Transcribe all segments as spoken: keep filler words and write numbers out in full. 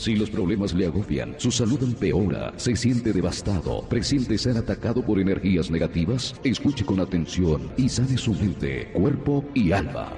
Si los problemas le agobian, su salud empeora, se siente devastado, presiente ser atacado por energías negativas, escuche con atención y sane su mente, cuerpo y alma.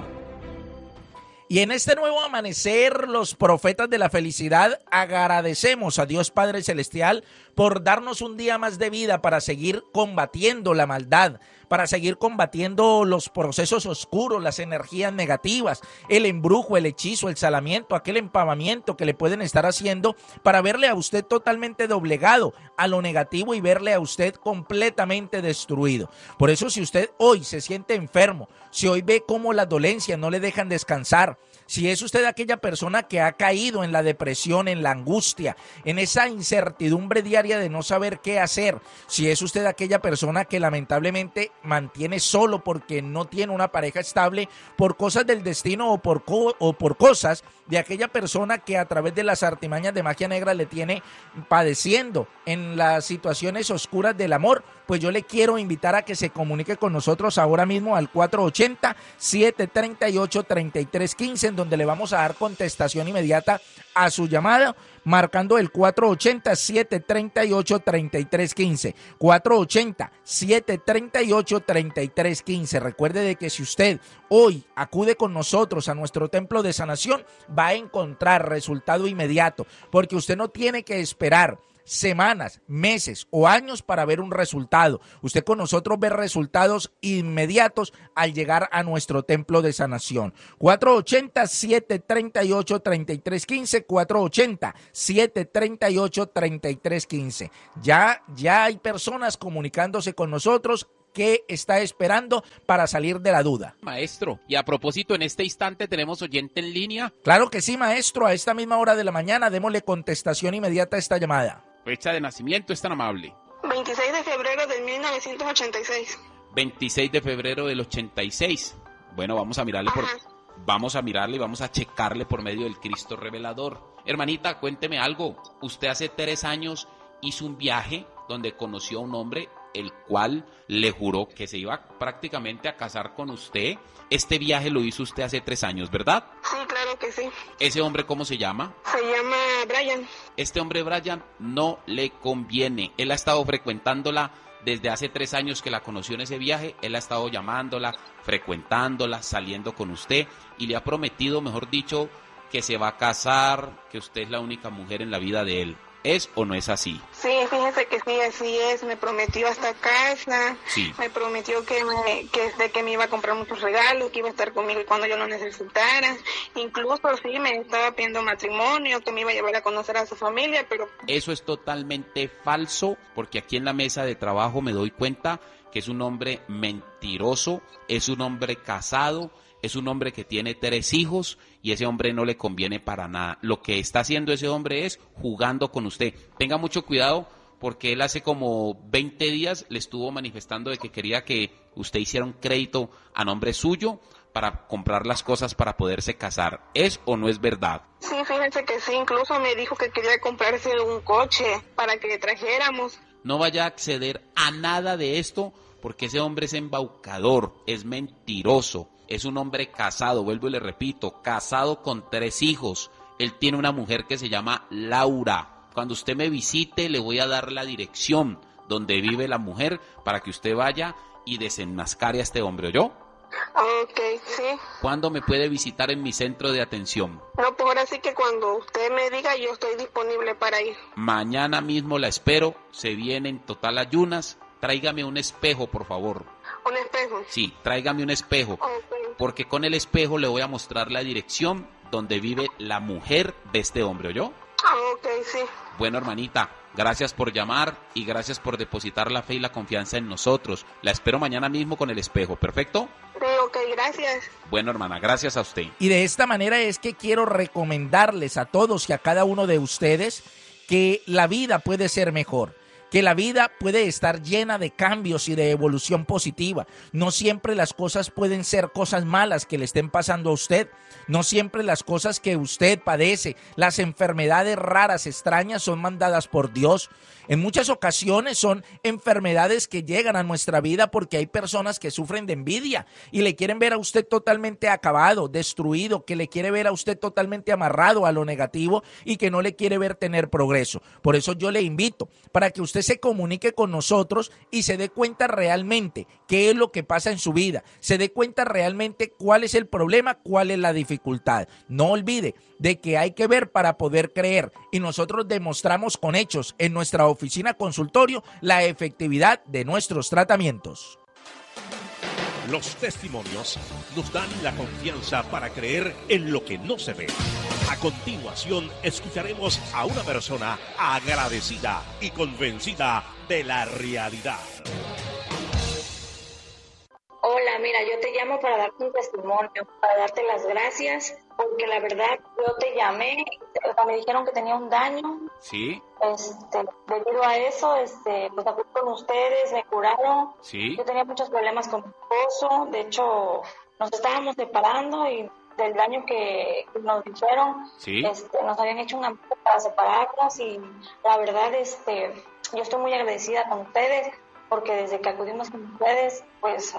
Y en este nuevo amanecer, los profetas de la felicidad agradecemos a Dios Padre Celestial por darnos un día más de vida para seguir combatiendo la maldad, para seguir combatiendo los procesos oscuros, las energías negativas, el embrujo, el hechizo, el salamiento, aquel empavamiento que le pueden estar haciendo para verle a usted totalmente doblegado a lo negativo y verle a usted completamente destruido. Por eso, si usted hoy se siente enfermo, si hoy ve cómo las dolencias no le dejan descansar, si es usted aquella persona que ha caído en la depresión, en la angustia, en esa incertidumbre diaria de no saber qué hacer, si es usted aquella persona que lamentablemente mantiene solo porque no tiene una pareja estable por cosas del destino o por, co- o por cosas de aquella persona que a través de las artimañas de magia negra le tiene padeciendo en las situaciones oscuras del amor, pues yo le quiero invitar a que se comunique con nosotros ahora mismo al cuatro ochenta, siete treinta y ocho, treinta y tres quince, en donde le vamos a dar contestación inmediata a su llamada, marcando el cuatro ochenta, siete treinta y ocho, treinta y tres quince, cuatro ochenta, siete treinta y ocho, treinta y tres quince. Recuerde de que si usted hoy acude con nosotros a nuestro templo de sanación, va a encontrar resultado inmediato, porque usted no tiene que esperar semanas, meses o años para ver un resultado. Usted con nosotros ve resultados inmediatos al llegar a nuestro templo de sanación. cuatro ochenta, siete treinta y ocho, treinta y tres quince, cuatro ochenta, siete treinta y ocho, treinta y tres quince. Ya, ya hay personas comunicándose con nosotros. ¿Qué está esperando para salir de la duda? Maestro, y a propósito, en este instante tenemos oyente en línea. Claro que sí, maestro. A esta misma hora de la mañana, démosle contestación inmediata a esta llamada. Fecha de nacimiento, es tan amable. veintiséis de febrero de mil novecientos ochenta y seis. veintiséis de febrero del ochenta y seis. Bueno, vamos a mirarle por... Ajá. Vamos a mirarle y vamos a checarle por medio del Cristo revelador. Hermanita, cuénteme algo. Usted hace tres años hizo un viaje donde conoció a un hombre el cual le juró que se iba prácticamente a casar con usted. Este viaje lo hizo usted hace tres años, ¿verdad? Sí, claro que sí. ¿Ese hombre cómo se llama? Se llama Brian. Este hombre, Brian, no le conviene. Él ha estado frecuentándola desde hace tres años que la conoció en ese viaje. Él ha estado llamándola, frecuentándola, saliendo con usted y le ha prometido, mejor dicho, que se va a casar, que usted es la única mujer en la vida de él. ¿Es o no es así? Sí, fíjese que sí, así es. Me prometió hasta casa. Sí. Me prometió que me, que, de que me iba a comprar muchos regalos, que iba a estar conmigo cuando yo lo necesitara. Incluso sí me estaba pidiendo matrimonio, que me iba a llevar a conocer a su familia, pero... Eso es totalmente falso, porque aquí en la mesa de trabajo me doy cuenta que es un hombre mentiroso, es un hombre casado, es un hombre que tiene tres hijos y ese hombre no le conviene para nada. Lo que está haciendo ese hombre es jugando con usted. Tenga mucho cuidado porque él hace como veinte días le estuvo manifestando de que quería que usted hiciera un crédito a nombre suyo para comprar las cosas para poderse casar. ¿Es o no es verdad? Sí, fíjense que sí, incluso me dijo que quería comprarse un coche para que le trajéramos. No vaya a acceder a nada de esto porque ese hombre es embaucador, es mentiroso. Es un hombre casado, vuelvo y le repito, casado con tres hijos. Él tiene una mujer que se llama Laura. Cuando usted me visite, le voy a dar la dirección donde vive la mujer para que usted vaya y desenmascare a este hombre, ¿oyó? Ok, sí. ¿Cuándo me puede visitar en mi centro de atención? No, pues ahora sí que cuando usted me diga, yo estoy disponible para ir. Mañana mismo la espero, se viene en total ayunas. Tráigame un espejo, por favor. ¿Un espejo? Sí, tráigame un espejo. Okay. Porque con el espejo le voy a mostrar la dirección donde vive la mujer de este hombre, ¿oyó? Ok, sí. Bueno, hermanita, gracias por llamar y gracias por depositar la fe y la confianza en nosotros. La espero mañana mismo con el espejo, ¿perfecto? Sí, ok, gracias. Bueno, hermana, gracias a usted. Y de esta manera es que quiero recomendarles a todos y a cada uno de ustedes que la vida puede ser mejor, que la vida puede estar llena de cambios y de evolución positiva. No siempre las cosas pueden ser cosas malas que le estén pasando a usted. No siempre las cosas que usted padece, las enfermedades raras, extrañas, son mandadas por Dios. En muchas ocasiones son enfermedades que llegan a nuestra vida porque hay personas que sufren de envidia y le quieren ver a usted totalmente acabado, destruido, que le quiere ver a usted totalmente amarrado a lo negativo y que no le quiere ver tener progreso. Por eso yo le invito para que usted se comunique con nosotros y se dé cuenta realmente qué es lo que pasa en su vida, se dé cuenta realmente cuál es el problema, cuál es la dificultad. No olvide de que hay que ver para poder creer y nosotros demostramos con hechos en nuestra oficina consultorio la efectividad de nuestros tratamientos. Los testimonios nos dan la confianza para creer en lo que no se ve. A continuación, escucharemos a una persona agradecida y convencida de la realidad. Hola, mira, yo te llamo para darte un testimonio, para darte las gracias, porque la verdad yo te llamé, me dijeron que tenía un daño. Sí. Este, debido a eso, este, pues acudí con ustedes, me curaron. Sí. Yo tenía muchos problemas con mi esposo, de hecho nos estábamos separando y del daño que nos dijeron, sí. este, nos habían hecho un amparo para separarnos y la verdad, este, yo estoy muy agradecida con ustedes porque desde que acudimos con ustedes, pues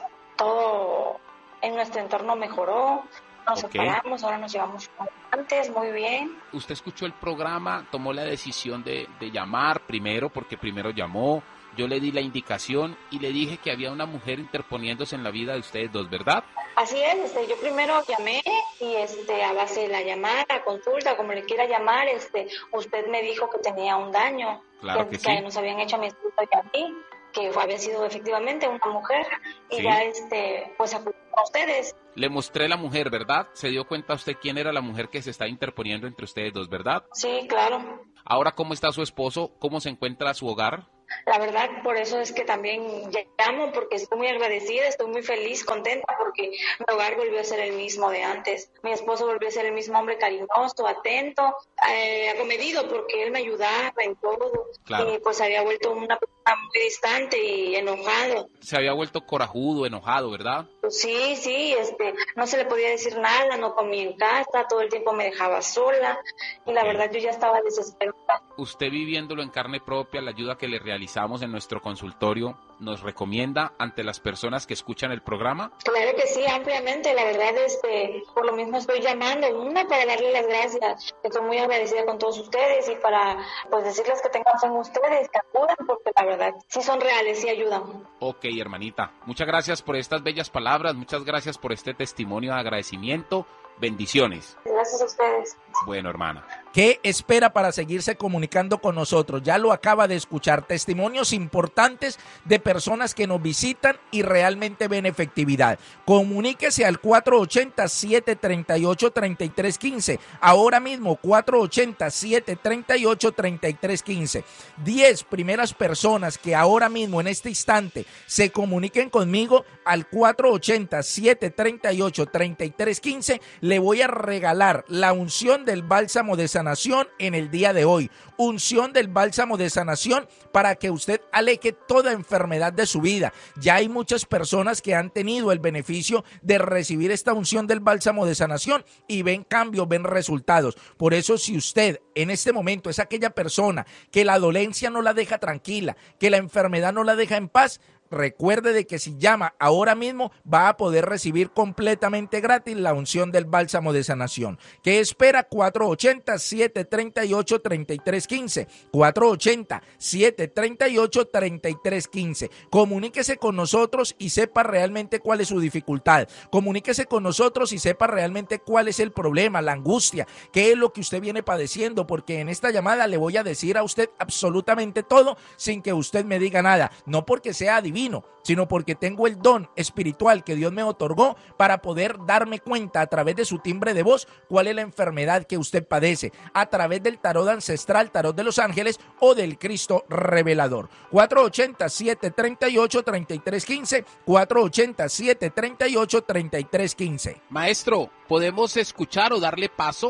todo en nuestro entorno mejoró, nos okay. separamos, ahora nos llevamos como antes, muy bien. Usted escuchó el programa, tomó la decisión de, de llamar primero, porque primero llamó, yo le di la indicación y le dije que había una mujer interponiéndose en la vida de ustedes dos, ¿verdad? Así es, este, yo primero llamé y este, a base de la llamada, consulta, como le quiera llamar, este, usted me dijo que tenía un daño, claro que, que, que sí. nos habían hecho a mi esposo y a mí, que había sido efectivamente una mujer y sí. ya este pues acudí a ustedes. Le mostré la mujer, ¿verdad? ¿Se dio cuenta usted quién era la mujer que se está interponiendo entre ustedes dos, verdad? Sí, claro. Ahora, ¿cómo está su esposo? ¿Cómo se encuentra su hogar? La verdad, por eso es que también llamo, porque estoy muy agradecida, estoy muy feliz, contenta, porque mi hogar volvió a ser el mismo de antes. Mi esposo volvió a ser el mismo hombre cariñoso, atento, eh, acomedido, porque él me ayudaba en todo. Claro. Y pues había vuelto una persona muy distante y enojado. Se había vuelto corajudo, enojado, ¿verdad? Sí, sí, este, no se le podía decir nada, no comía en casa, todo el tiempo me dejaba sola y la verdad yo ya estaba desesperada. Usted viviéndolo en carne propia, la ayuda que le realizamos en nuestro consultorio, ¿nos recomienda ante las personas que escuchan el programa? Claro que sí, ampliamente, la verdad, este, por lo mismo estoy llamando, una para darle las gracias, estoy muy agradecida con todos ustedes y para pues decirles que tengan fe en ustedes, que acudan, porque la verdad sí son reales, sí ayudan. Ok, hermanita, muchas gracias por estas bellas palabras, muchas gracias por este testimonio de agradecimiento. Bendiciones. Gracias a ustedes. Bueno, hermana. ¿Qué espera para seguirse comunicando con nosotros? Ya lo acaba de escuchar, testimonios importantes de personas que nos visitan y realmente ven efectividad. Comuníquese al cuatro ochenta, siete treinta y ocho, treinta y tres quince. Ahora mismo, cuatro ochenta, siete treinta y ocho, treinta y tres quince. Diez primeras personas que ahora mismo, en este instante, se comuniquen conmigo al cuatro ochenta, siete treinta y ocho, treinta y tres quince. Le voy a regalar la unción del bálsamo de sanación en el día de hoy. Unción del bálsamo de sanación para que usted aleje toda enfermedad de su vida. Ya hay muchas personas que han tenido el beneficio de recibir esta unción del bálsamo de sanación y ven cambios, ven resultados. Por eso, si usted en este momento es aquella persona que la dolencia no la deja tranquila, que la enfermedad no la deja en paz, recuerde de que si llama ahora mismo va a poder recibir completamente gratis la unción del bálsamo de sanación. ¿Qué espera? cuatro ochenta, siete treinta y ocho, treinta y tres quince. cuatro ochenta, siete treinta y ocho, treinta y tres quince. Comuníquese con nosotros y sepa realmente cuál es su dificultad. Comuníquese con nosotros y sepa realmente cuál es el problema, la angustia, qué es lo que usted viene padeciendo, porque en esta llamada le voy a decir a usted absolutamente todo sin que usted me diga nada. No porque sea adivino, sino porque tengo el don espiritual que Dios me otorgó para poder darme cuenta a través de su timbre de voz cuál es la enfermedad que usted padece, a través del tarot ancestral, tarot de los ángeles o del Cristo revelador. cuatro ochenta, siete treinta y ocho, treinta y tres quince, cuatro ochenta, siete treinta y ocho, treinta y tres quince. Maestro, ¿podemos escuchar o darle paso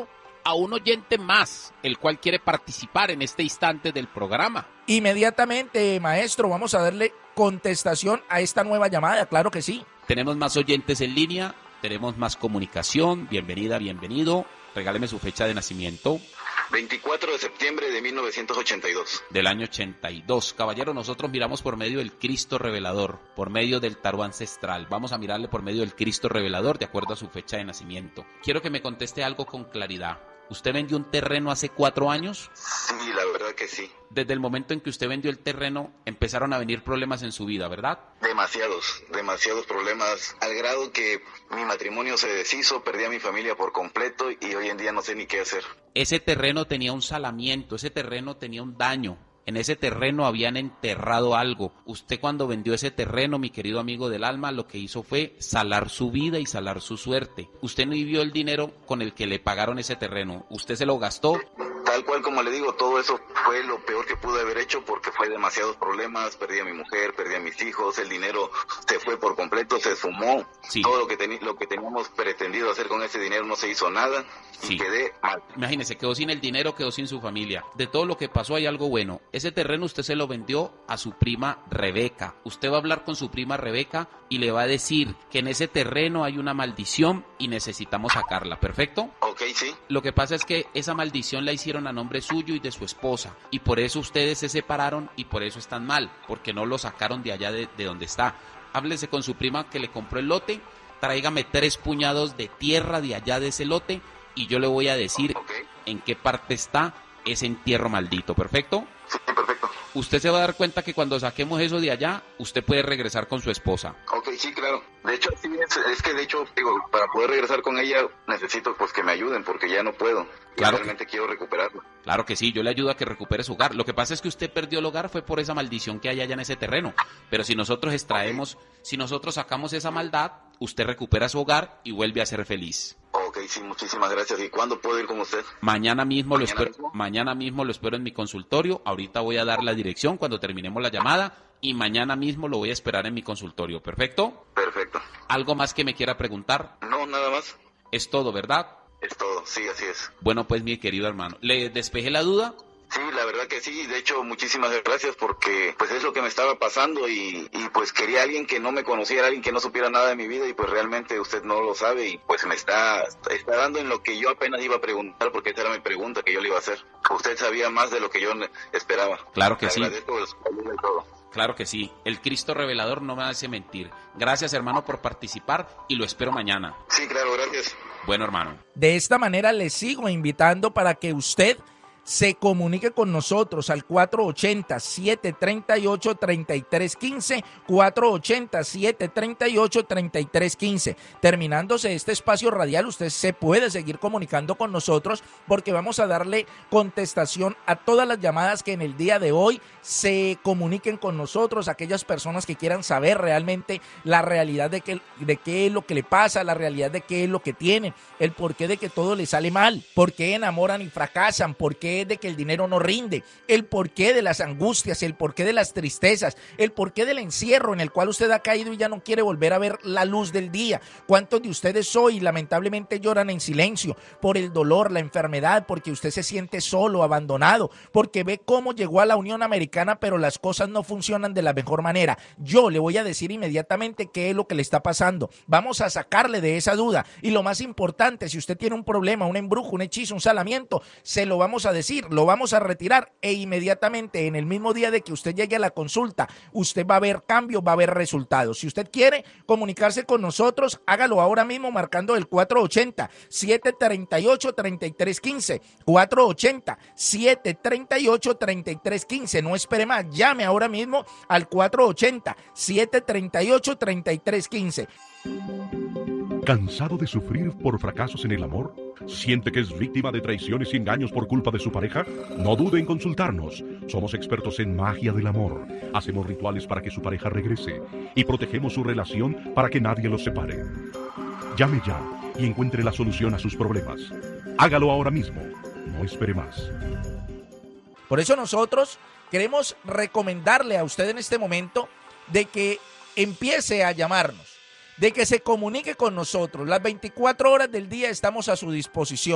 a un oyente más, el cual quiere participar en este instante del programa. Inmediatamente, maestro, vamos a darle contestación a esta nueva llamada, claro que sí. Tenemos más oyentes en línea, tenemos más comunicación. Bienvenida, bienvenido. Regáleme su fecha de nacimiento. veinticuatro de septiembre de mil novecientos ochenta y dos. Del año ochenta y dos. Caballero, nosotros miramos por medio del Cristo Revelador, por medio del tarot ancestral. Vamos a mirarle por medio del Cristo Revelador, de acuerdo a su fecha de nacimiento. Quiero que me conteste algo con claridad. ¿Usted vendió un terreno hace cuatro años? Sí, la verdad que sí. Desde el momento en que usted vendió el terreno, empezaron a venir problemas en su vida, ¿verdad? Demasiados, demasiados problemas, al grado que mi matrimonio se deshizo, perdí a mi familia por completo y hoy en día no sé ni qué hacer. Ese terreno tenía un salamiento, ese terreno tenía un daño. En ese terreno habían enterrado algo. Usted cuando vendió ese terreno, mi querido amigo del alma, lo que hizo fue salar su vida y salar su suerte. Usted no vivió el dinero con el que le pagaron ese terreno. Usted se lo gastó. Tal cual como le digo, todo eso fue lo peor que pude haber hecho porque fue demasiados problemas. Perdí a mi mujer, perdí a mis hijos, el dinero se fue por completo, se esfumó. Sí. Todo lo que, teni- lo que teníamos pretendido hacer con ese dinero no se hizo nada y Sí. quedé mal. Imagínese, quedó sin el dinero, quedó sin su familia. De todo lo que pasó hay algo bueno. Ese terreno usted se lo vendió a su prima Rebeca. Usted va a hablar con su prima Rebeca y le va a decir que en ese terreno hay una maldición y necesitamos sacarla, ¿perfecto? Ok, sí. Lo que pasa es que esa maldición la hicieron a nombre suyo y de su esposa, y por eso ustedes se separaron y por eso están mal, porque no lo sacaron de allá de, de donde está. Háblese con su prima que le compró el lote, tráigame tres puñados de tierra de allá de ese lote y yo le voy a decir Ok. en qué parte está ese entierro maldito, ¿perfecto? Sí, perfecto. Usted se va a dar cuenta que cuando saquemos eso de allá, usted puede regresar con su esposa. Ok, sí, claro. De hecho, sí, es, es que de hecho, digo, para poder regresar con ella necesito pues que me ayuden porque ya no puedo. Y Claro. realmente quiero recuperarlo. Claro que sí, yo le ayudo a que recupere su hogar. Lo que pasa es que usted perdió el hogar fue por esa maldición que hay allá en ese terreno. Pero si nosotros extraemos, si nosotros sacamos esa maldad, usted recupera su hogar y vuelve a ser feliz. Ok, sí, muchísimas gracias. ¿Y cuándo puedo ir con usted? Mañana mismo lo ¿Mañana espero, mismo? mañana mismo lo espero en mi consultorio. Ahorita voy a dar la dirección cuando terminemos la llamada y mañana mismo lo voy a esperar en mi consultorio. ¿Perfecto? Perfecto. ¿Algo más que me quiera preguntar? No, nada más. Es todo, ¿verdad? Es todo. Sí, así es. Bueno, pues mi querido hermano, ¿le despejé la duda? Sí, la verdad que sí. De hecho, muchísimas gracias porque pues es lo que me estaba pasando y, y pues quería alguien que no me conociera, alguien que no supiera nada de mi vida y pues realmente usted no lo sabe y pues me está, está dando en lo que yo apenas iba a preguntar porque esa era mi pregunta que yo le iba a hacer. Usted sabía más de lo que yo ne- esperaba. Claro que Le sí. agradezco su ayuda y todo. Claro que sí. El Cristo Revelador no me hace mentir. Gracias, hermano, por participar y lo espero mañana. Sí, claro, gracias. Bueno, hermano. De esta manera le sigo invitando para que usted se comunique con nosotros al cuatro ochenta, siete treinta y ocho, treinta y tres quince, cuatro ochenta, siete treinta y ocho, treinta y tres quince. Terminándose este espacio radial, usted se puede seguir comunicando con nosotros porque vamos a darle contestación a todas las llamadas que en el día de hoy se comuniquen con nosotros, aquellas personas que quieran saber realmente la realidad de, que, de qué es lo que le pasa, la realidad de qué es lo que tiene, el porqué de que todo le sale mal, por qué enamoran y fracasan, por qué de que el dinero no rinde, el porqué de las angustias, el porqué de las tristezas, el porqué del encierro en el cual usted ha caído y ya no quiere volver a ver la luz del día. ¿Cuántos de ustedes hoy lamentablemente lloran en silencio por el dolor, la enfermedad, porque usted se siente solo, abandonado, porque ve cómo llegó a la Unión Americana pero las cosas no funcionan de la mejor manera? Yo le voy a decir inmediatamente qué es lo que le está pasando. Vamos a sacarle de esa duda y lo más importante, si usted tiene un problema, un embrujo, un hechizo, un salamiento, se lo vamos a decir, lo vamos a retirar e inmediatamente en el mismo día de que usted llegue a la consulta, usted va a ver cambios, va a ver resultados. Si usted quiere comunicarse con nosotros, hágalo ahora mismo marcando el cuatro ochenta, siete treinta y ocho, treinta y tres quince, cuatro ochenta, siete treinta y ocho, treinta y tres quince. No espere más, llame ahora mismo al cuatro ochenta, siete treinta y ocho, treinta y tres quince. ¿Cansado de sufrir por fracasos en el amor? ¿Siente que es víctima de traiciones y engaños por culpa de su pareja? No dude en consultarnos. Somos expertos en magia del amor. Hacemos rituales para que su pareja regrese y protegemos su relación para que nadie los separe. Llame ya y encuentre la solución a sus problemas. Hágalo ahora mismo. No espere más. Por eso nosotros queremos recomendarle a usted en este momento de que empiece a llamarnos, de que se comunique con nosotros. Las veinticuatro horas del día estamos a su disposición.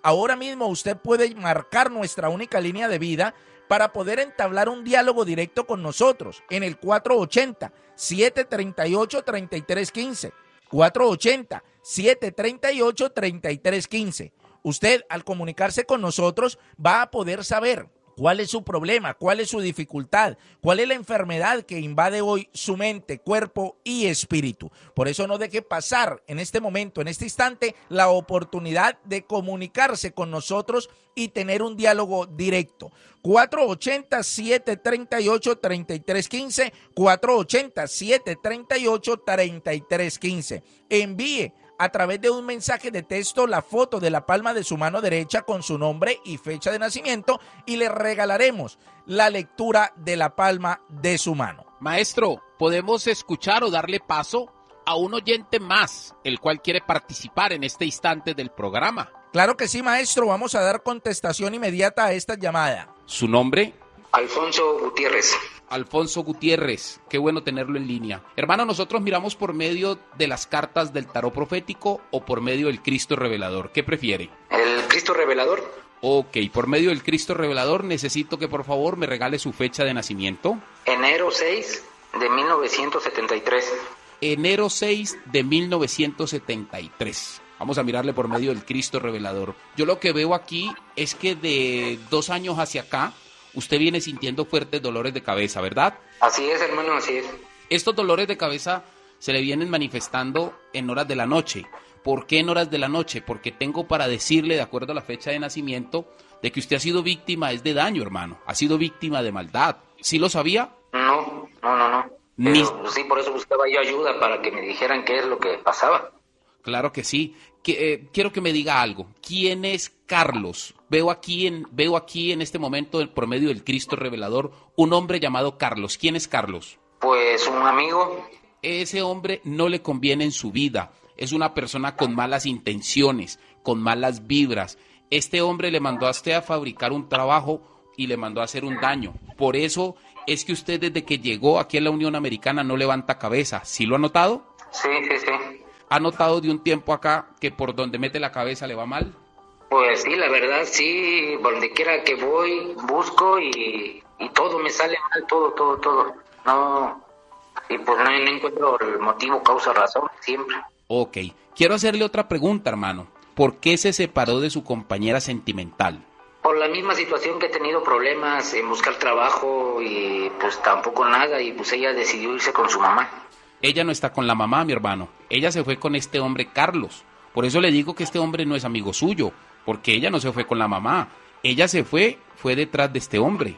Ahora mismo usted puede marcar nuestra única línea de vida para poder entablar un diálogo directo con nosotros en el cuatro ochenta, siete treinta y ocho, treinta y tres quince. cuatro ochenta, siete treinta y ocho, treinta y tres quince. Usted, al comunicarse con nosotros, va a poder saber cuál es su problema, cuál es su dificultad, cuál es la enfermedad que invade hoy su mente, cuerpo y espíritu. Por eso no deje pasar en este momento, en este instante, la oportunidad de comunicarse con nosotros y tener un diálogo directo. cuatro ochenta, siete treinta y ocho, treinta y tres quince, cuatro ochenta, siete treinta y ocho, treinta y tres quince. Envíe a través de un mensaje de texto la foto de la palma de su mano derecha con su nombre y fecha de nacimiento y le regalaremos la lectura de la palma de su mano. Maestro, ¿podemos escuchar o darle paso a un oyente más, el cual quiere participar en este instante del programa? Claro que sí, maestro. Vamos a dar contestación inmediata a esta llamada. ¿Su nombre? Alfonso Gutiérrez. Alfonso Gutiérrez, qué bueno tenerlo en línea. Hermano, nosotros miramos por medio de las cartas del tarot profético o por medio del Cristo revelador. ¿Qué prefiere? El Cristo revelador. Ok, por medio del Cristo revelador necesito que por favor me regale su fecha de nacimiento. Enero seis de mil novecientos setenta y tres. Enero seis de mil novecientos setenta y tres. Vamos a mirarle por medio del Cristo revelador. Yo lo que veo aquí es que de dos años hacia acá, usted viene sintiendo fuertes dolores de cabeza, ¿verdad? Así es, hermano, así es. Estos dolores de cabeza se le vienen manifestando en horas de la noche. ¿Por qué en horas de la noche? Porque tengo para decirle, de acuerdo a la fecha de nacimiento, de que usted ha sido víctima es de daño, hermano. Ha sido víctima de maldad. ¿Sí lo sabía? No, no, no, no. Ni... Pero, sí, por eso buscaba yo ayuda para que me dijeran qué es lo que pasaba. Claro que sí. Que, eh, quiero que me diga algo. ¿Quién es Carlos? Veo aquí en veo aquí en este momento, por medio del Cristo revelador, un hombre llamado Carlos. ¿Quién es Carlos? Pues un amigo. Ese hombre no le conviene en su vida. Es una persona con malas intenciones, con malas vibras. Este hombre le mandó a usted a fabricar un trabajo y le mandó a hacer un daño. Por eso es que usted desde que llegó aquí a la Unión Americana no levanta cabeza. ¿Sí lo ha notado? Sí, sí, sí. ¿Ha notado de un tiempo acá que por donde mete la cabeza le va mal? Pues sí, la verdad sí, por donde quiera que voy, busco y, y todo me sale mal, todo, todo, todo. No, y pues no, no encuentro el motivo, causa, razón, siempre. Ok, quiero hacerle otra pregunta, hermano. ¿Por qué se separó de su compañera sentimental? Por la misma situación que he tenido problemas en buscar trabajo y pues tampoco nada, y pues ella decidió irse con su mamá. Ella no está con la mamá, mi hermano. Ella se fue con este hombre Carlos. Por eso le digo que este hombre no es amigo suyo, porque ella no se fue con la mamá. Ella se fue, fue detrás de este hombre.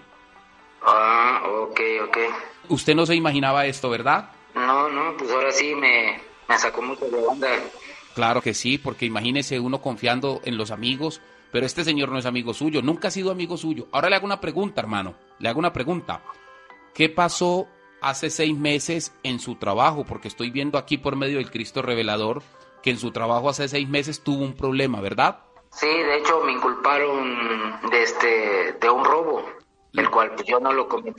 Ah, ok, ok. Usted no se imaginaba esto, ¿verdad? No, no, pues ahora sí me, me sacó mucho de onda. Claro que sí, porque imagínese uno confiando en los amigos, pero este señor no es amigo suyo, nunca ha sido amigo suyo. Ahora le hago una pregunta, hermano, le hago una pregunta. ¿Qué pasó hace seis meses en su trabajo? Porque estoy viendo aquí por medio del Cristo revelador que en su trabajo hace seis meses tuvo un problema, ¿verdad? Sí, de hecho me inculparon de este de un robo, el cual pues yo no lo cometí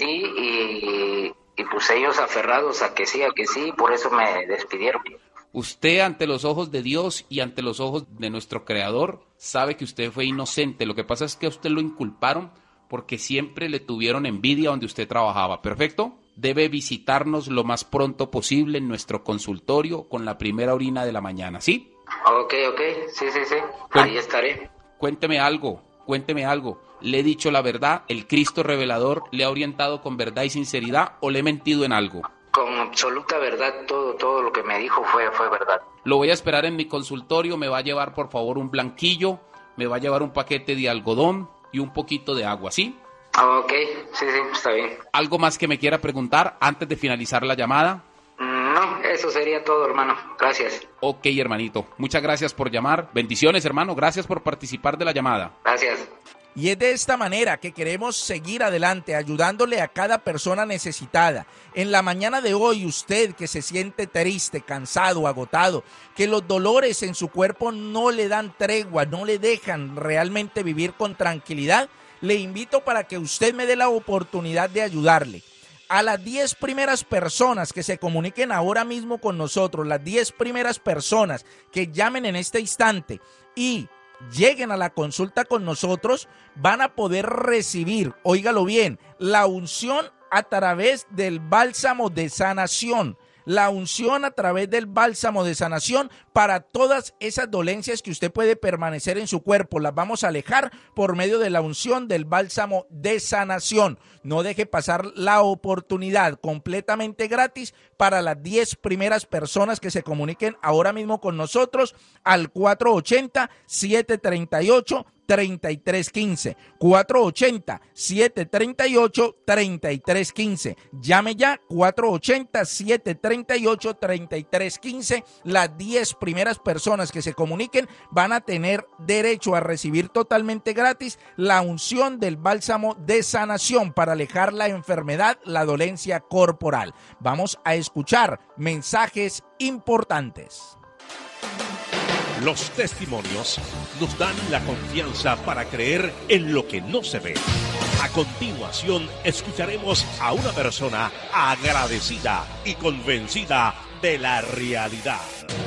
y, y pues ellos aferrados a que sí, a que sí, por eso me despidieron. Usted ante los ojos de Dios y ante los ojos de nuestro Creador sabe que usted fue inocente. Lo que pasa es que a usted lo inculparon porque siempre le tuvieron envidia donde usted trabajaba, ¿perfecto? Debe visitarnos lo más pronto posible en nuestro consultorio con la primera orina de la mañana, ¿sí? Ok, ok, sí, sí, sí, ahí estaré. Cuénteme algo, cuénteme algo. ¿Le he dicho la verdad? ¿El Cristo revelador le ha orientado con verdad y sinceridad o le he mentido en algo? Con absoluta verdad, todo, todo lo que me dijo fue, fue verdad. Lo voy a esperar en mi consultorio, me va a llevar por favor un blanquillo, me va a llevar un paquete de algodón y un poquito de agua, ¿sí? Ok, sí, sí, está bien. ¿Algo más que me quiera preguntar antes de finalizar la llamada? No, eso sería todo, hermano. Gracias. Ok, hermanito. Muchas gracias por llamar. Bendiciones, hermano. Gracias por participar de la llamada. Gracias. Y es de esta manera que queremos seguir adelante, ayudándole a cada persona necesitada. En la mañana de hoy, usted que se siente triste, cansado, agotado, que los dolores en su cuerpo no le dan tregua, no le dejan realmente vivir con tranquilidad, le invito para que usted me dé la oportunidad de ayudarle. A las diez primeras personas que se comuniquen ahora mismo con nosotros, las diez primeras personas que llamen en este instante y lleguen a la consulta con nosotros, van a poder recibir, óigalo bien, la unción a través del bálsamo de sanación. La unción a través del bálsamo de sanación para todas esas dolencias que usted puede permanecer en su cuerpo. Las vamos a alejar por medio de la unción del bálsamo de sanación. No deje pasar la oportunidad, completamente gratis para las diez primeras personas que se comuniquen ahora mismo con nosotros al cuatro ochenta, siete treinta y ocho, treinta y tres quince, cuatro ochenta, siete treinta y ocho, treinta y tres quince. Llame ya, cuatro ochenta, siete treinta y ocho, treinta y tres quince. Las diez primeras personas que se comuniquen van a tener derecho a recibir totalmente gratis la unción del bálsamo de sanación para alejar la enfermedad, la dolencia corporal. Vamos a escuchar mensajes importantes. Los testimonios nos dan la confianza para creer en lo que no se ve. A continuación, escucharemos a una persona agradecida y convencida de la realidad.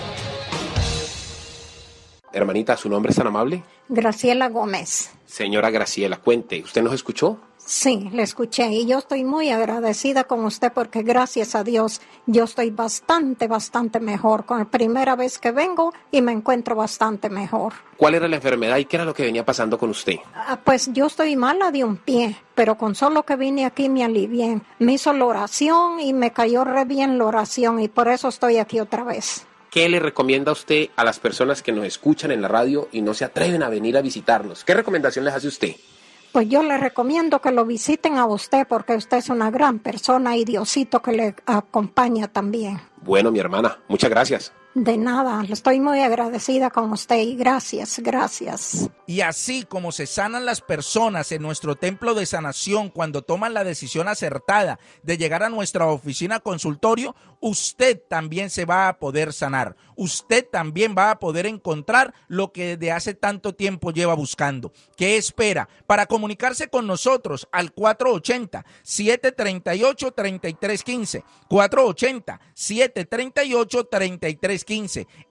Hermanita, ¿su nombre es tan amable? Graciela Gómez. Señora Graciela, cuente, ¿usted nos escuchó? Sí, le escuché y yo estoy muy agradecida con usted porque gracias a Dios yo estoy bastante, bastante mejor. Con la primera vez que vengo y me encuentro bastante mejor. ¿Cuál era la enfermedad y qué era lo que venía pasando con usted? Ah, pues yo estoy mala de un pie, pero con solo que vine aquí me alivié. Me hizo la oración y me cayó re bien la oración y por eso estoy aquí otra vez. ¿Qué le recomienda usted a las personas que nos escuchan en la radio y no se atreven a venir a visitarnos? ¿Qué recomendación les hace usted? Pues yo le recomiendo que lo visiten a usted porque usted es una gran persona y Diosito que le acompaña también. Bueno, mi hermana, muchas gracias. De nada, estoy muy agradecida con usted y gracias, gracias. Y así como se sanan las personas en nuestro templo de sanación cuando toman la decisión acertada de llegar a nuestra oficina consultorio, usted también se va a poder sanar. Usted también va a poder encontrar lo que desde hace tanto tiempo lleva buscando. ¿Qué espera? Para comunicarse con nosotros al cuatro ochenta, siete treinta y ocho, treinta y tres quince, cuatro ochenta, siete treinta y ocho, treinta y tres quince.